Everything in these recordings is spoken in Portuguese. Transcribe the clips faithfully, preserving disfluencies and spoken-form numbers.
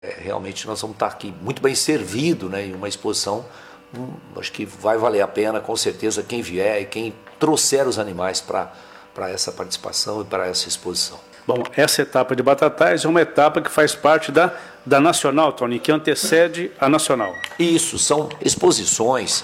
É, realmente nós vamos estar aqui muito bem servido, né, em uma exposição. Hum, acho que vai valer a pena, com certeza, quem vier e quem trouxer os animais para para essa participação e para essa exposição. Bom, essa etapa de Batatais é uma etapa que faz parte da, da Nacional, Tony, que antecede a Nacional. Isso, são exposições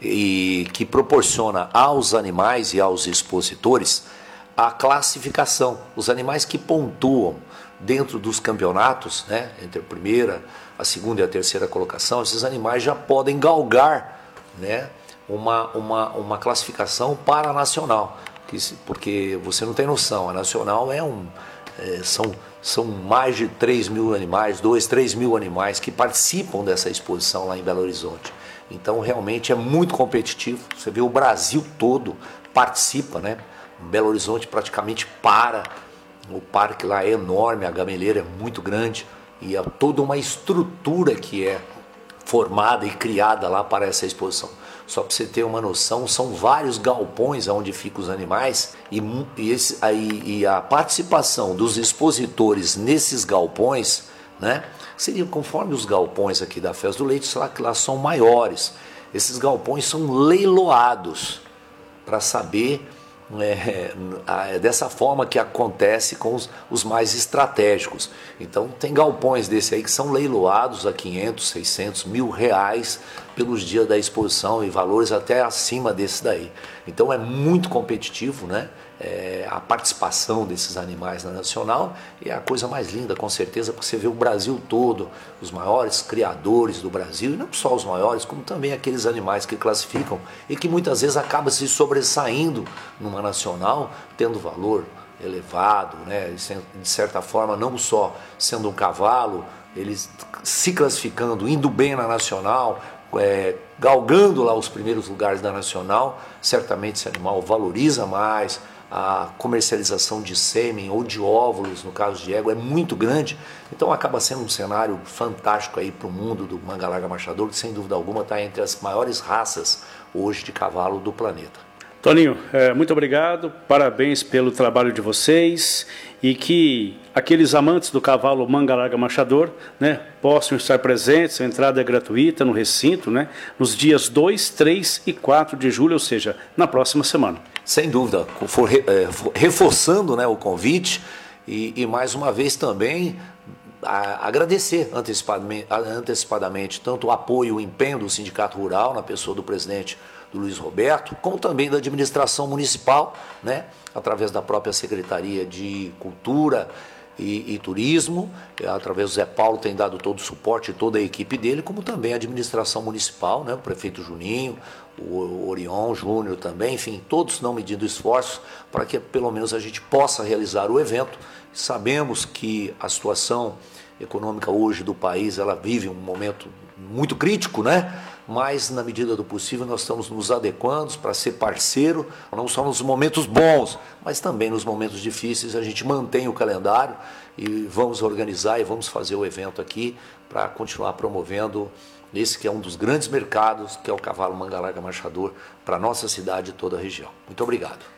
e, que proporciona aos animais e aos expositores a classificação. Os animais que pontuam dentro dos campeonatos, né, entre a primeira, a segunda e a terceira colocação, esses animais já podem galgar, né, uma, uma, uma classificação para a Nacional. Porque você não tem noção, a Nacional é um, é, são, são mais de três mil animais, dois, três mil animais que participam dessa exposição lá em Belo Horizonte. Então realmente é muito competitivo, você vê o Brasil todo participa, né? Belo Horizonte praticamente para, o parque lá é enorme, a gameleira é muito grande e há toda uma estrutura que é formada e criada lá para essa exposição. Só para você ter uma noção, são vários galpões onde ficam os animais e, e, esse, aí, e a participação dos expositores nesses galpões, né, seria conforme os galpões aqui da Festa do Leite, lá que lá são maiores. Esses galpões são leiloados para saber, é, é dessa forma que acontece com os, os mais estratégicos. Então tem galpões desse aí que são leiloados a quinhentos, seiscentos mil reais pelos dias da exposição e valores até acima desse daí. Então é muito competitivo, né? É, a participação desses animais na Nacional é a coisa mais linda, com certeza, porque você vê o Brasil todo, os maiores criadores do Brasil, e não só os maiores, como também aqueles animais que classificam e que muitas vezes acabam se sobressaindo numa Nacional, tendo valor elevado, né? De certa forma, não só sendo um cavalo, eles se classificando, indo bem na Nacional, É, galgando lá os primeiros lugares da Nacional, certamente esse animal valoriza mais, a comercialização de sêmen ou de óvulos, no caso de égua, é muito grande, então acaba sendo um cenário fantástico aí para o mundo do manga larga marchador, que sem dúvida alguma está entre as maiores raças hoje de cavalo do planeta. Toninho, é, muito obrigado, parabéns pelo trabalho de vocês e que aqueles amantes do cavalo manga larga marchador, né, possam estar presentes, a entrada é gratuita no recinto, né, nos dias dois, três e quatro de julho, ou seja, na próxima semana. Sem dúvida, for, é, reforçando, né, o convite e, e mais uma vez também a, agradecer antecipadamente, antecipadamente tanto o apoio e o empenho do Sindicato Rural, na pessoa do presidente do Luiz Roberto, como também da administração municipal, né, através da própria Secretaria de Cultura e, e Turismo, através do Zé Paulo tem dado todo o suporte, toda a equipe dele, como também a administração municipal, né, o prefeito Juninho, o Orion Júnior também, enfim, todos não medindo esforços para que pelo menos a gente possa realizar o evento. Sabemos que a situação econômica hoje do país, ela vive um momento muito crítico, né? Mas na medida do possível nós estamos nos adequando para ser parceiro, não só nos momentos bons, mas também nos momentos difíceis. A gente mantém o calendário e vamos organizar e vamos fazer o evento aqui para continuar promovendo esse que é um dos grandes mercados, que é o cavalo manga larga marchador, para a nossa cidade e toda a região. Muito obrigado.